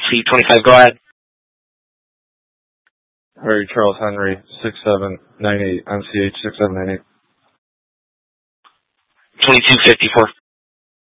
C25, go ahead. Harry Charles Henry, 6798, MCH 6798. 2254.